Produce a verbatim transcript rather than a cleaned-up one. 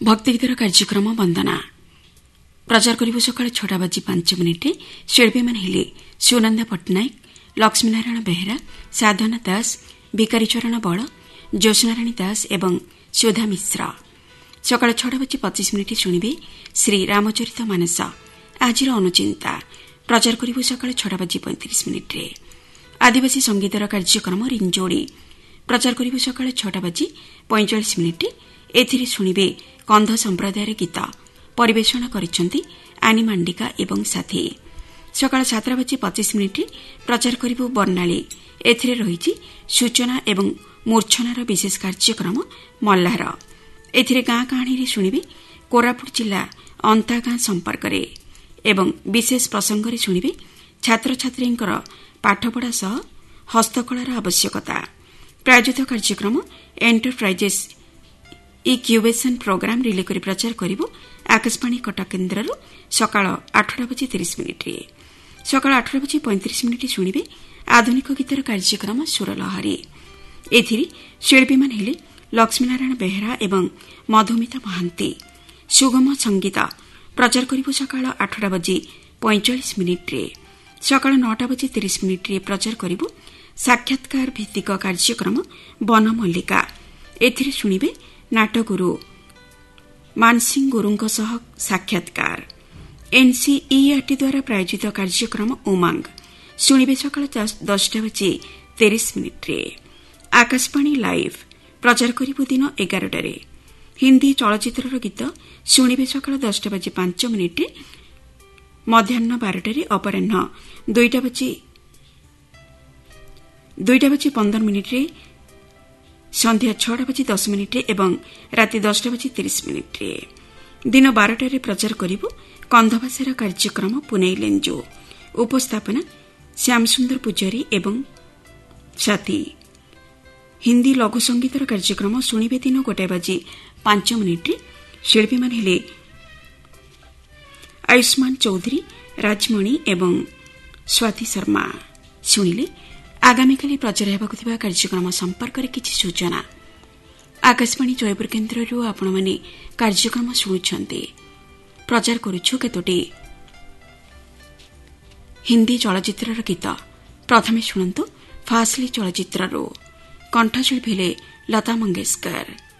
भक्तिगीतर कार्यक्रम वंदना प्रचार करिबु सकाळ छटा बाजी पांच मिनिटे शिल्पीमान हेले शिवनंदा पट्टनायक, लक्ष्मीनारायण बेहेरा, साधना दास, भिकारीचरण बळ, ज्योत्स्नाराणी दास एवं शोधा मिश्र। सकाळ छटा बाजी पच्चीस मिनिटे शुणिबे श्री रामचरित मानस आजिर अनुचिंता प्रचार करिबु सकाळ छटा बाजी पैंतीस मिनिटे। आदिवासी संगीतर कार्यक्रम रिंजोड़ी प्रचार करिबु सकाळ छटा बाजी पैंचाश मिनिटे। एथिरे शुणिबे कंध संप्रदायर गीत परिवेषण करिसेंती आनी मांडिका एवं साथी। सकाळ सातटा बाजी पच्चीस मिनिटे प्रचार करिबु बर्णाली। एथिरे रहिछि सूचना एवं मूर्छनार विशेष कार्यक्रम मल्लार। एथिरे गाँ कहानी शुणिबे कोरापुट जिला अंता गाँ संपर्क एवं विशेष प्रसंग शुणिबे छात्र छात्रींकर पाठपढ़ा सह हस्तकलार आवश्यकता। प्रायोजित कार्यक्रम एंटरप्राइजेस इक्यूबेशन प्रोग्राम रिले करी प्रचार करिबो आकाशवाणी कटक केन्द्र सकाळ आठटा बजी तीस मिनिट। सकाळ आठटा बजी पैंतीस मिनिट शुणिबे आधुनिक गीतर कार्यक्रम सुरलहरी। एथिरे शिल्पीमान हेले लक्ष्मीनारायण बेहेरा एवं मधुमिता महांती। सुगम संगीत प्रचार करिबो सकाळ आठटा बजी पैंचाश मिनिट। सकाळ नौटा बजी तीस मिनिट प्रचार करिबो साक्षात्कार भित्तिक कार्यक्रम वन मल्लिका। एथिरे शुणिबे नाटगुरु मानसिंह गुरुंक सह साक्षात्कार। एनसीईआरटी द्वारा प्रायोजित कार्यक्रम उमंग शुणिबे सकाळ दसटा बजी तीस मिनिट। आकाशवाणी लाइव प्रचार करिबो दिन एगारटारे। हिंदी चलचित्रर गीत शुणिबे सकाळ दसटा बजी पांच मिनिट। मध्याह्न बारटारे अपराह्न दुईटा बजी दुईटा बजी पंदर मिनिट संध्या छटा बजी दस मिनिट एवं राति दसटा बजी तीस मिनिट। दिन बारटारे प्रचार करिबो कंधभाषार कार्यक्रम पुनै लेंजो। उपस्थापना श्यामसुंदर पुजारी एवं साथी। हिंदी लघु संगीतर कार्यक्रम शुणिबे दिन गोटाए बजी पांच मिनिट। शिल्पीमान हेले आयुष्मान चौधरी, राजमणि एवं स्वाति शर्मा। शुणिले आगामीकाली प्रचार हेबाकु थिबा कार्यक्रम संपर्क में किछि सूचना। आकाशवाणी जयपुर केन्द्र आपण माने कार्यक्रम शुणुछन्ते। प्रचार करुछु केतोटी हिंदी चलचित्रर गीत। प्रथमे शुणन्तु फासली चलचित्ररो कंठशिल्पी लता मंगेशकर।